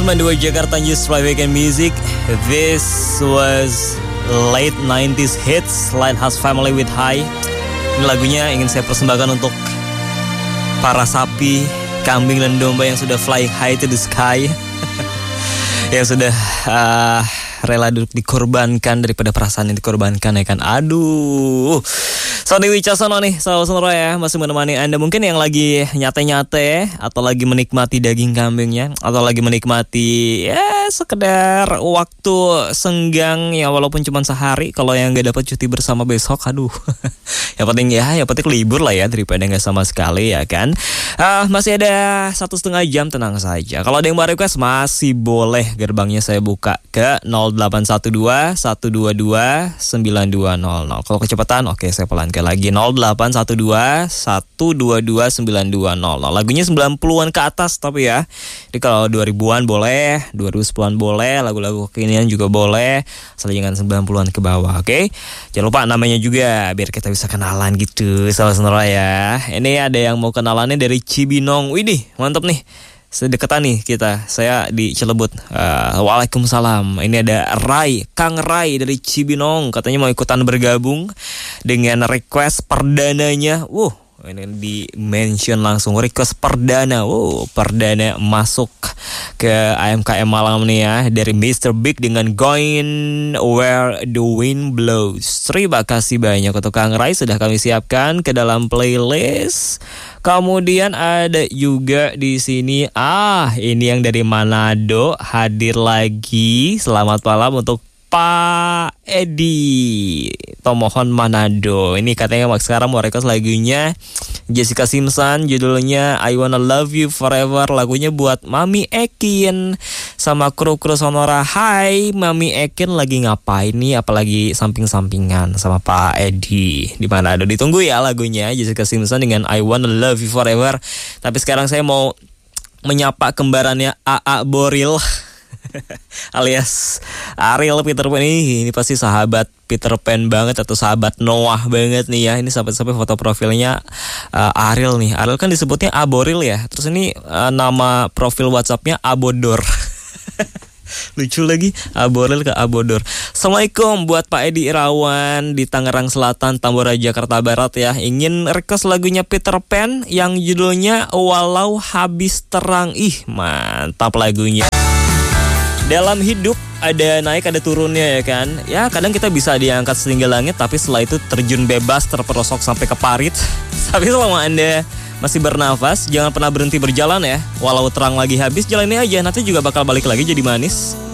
Dua Jakarta News Live Weekend Music. This was late 90s hits Lighthouse Family with High. Ini lagunya ingin saya persembahkan untuk para sapi, kambing dan domba yang sudah fly high to the sky. Yang sudah rela dikorbankan daripada perasaan yang dikorbankan, ya kan. Aduh. Sony Wicaksono nih, sahabat Sonora ya, masih menemani Anda. Mungkin yang lagi nyate-nyate atau lagi menikmati daging kambingnya, atau lagi menikmati ya sekedar waktu senggang ya, walaupun cuma sehari. Kalau yang gak dapat cuti bersama besok, aduh. yang penting libur lah ya, daripada gak sama sekali, ya kan. Masih ada 1,5 jam, tenang saja. Kalau ada yang mau request masih boleh, gerbangnya saya buka ke 0812 122 9200. Kalau kecepatan oke, saya pelankan lagi 0812 122 9200. Lagunya 90-an ke atas tapi ya. Jadi kalau 2000-an boleh, 2010-an boleh, lagu-lagu kekinian juga boleh, asal jangan 90-an ke bawah, oke? Jangan lupa namanya juga biar kita bisa kenalan gitu, sahabat Sonora ya. Ini ada yang mau kenalannya dari Cibinong. Widih, mantap nih. Sedekatan nih kita, saya di Cilebut. Waalaikumsalam. Ini ada Kang Rai dari Cibinong, katanya mau ikutan bergabung dengan request perdananya. Ini di mention langsung request perdana. Perdana masuk ke AMKM Malang nih ya, dari Mr. Big dengan Going Where the Wind Blows. Terima kasih banyak untuk Kang Rai, sudah kami siapkan ke dalam playlist. Kemudian ada juga di sini, ini yang dari Manado hadir lagi. Selamat malam untuk Pak Edi Tomohon Manado. Ini katanya sekarang mau request lagunya Jessica Simpson, judulnya I Wanna Love You Forever. Lagunya buat Mami Ekin sama kru-kru Sonora. Hai Mami Ekin, lagi ngapain nih? Apalagi samping-sampingan sama Pak Edi di Manado. Ditunggu ya lagunya Jessica Simpson dengan I Wanna Love You Forever. Tapi sekarang saya mau menyapa kembarannya AA Boril alias Ariel Peter Pan. Ini pasti sahabat Peter Pan banget atau sahabat Noah banget nih ya. Ini sampai foto profilnya Ariel nih. Ariel kan disebutnya Aboril ya. Terus ini nama profil WhatsAppnya Abodor. Lucu lagi, Aboril ke Abodor. Assalamualaikum buat Pak Edi Irawan di Tangerang Selatan, Tambora, Jakarta Barat ya. Ingin request lagunya Peter Pan yang judulnya Walau Habis Terang. Mantap lagunya. Dalam hidup ada naik ada turunnya ya kan. Ya kadang kita bisa diangkat setinggi langit, tapi setelah itu terjun bebas, terperosok sampai ke parit. Tapi selama Anda masih bernafas, jangan pernah berhenti berjalan ya. Walau terang lagi habis, jalani aja, nanti juga bakal balik lagi jadi manis.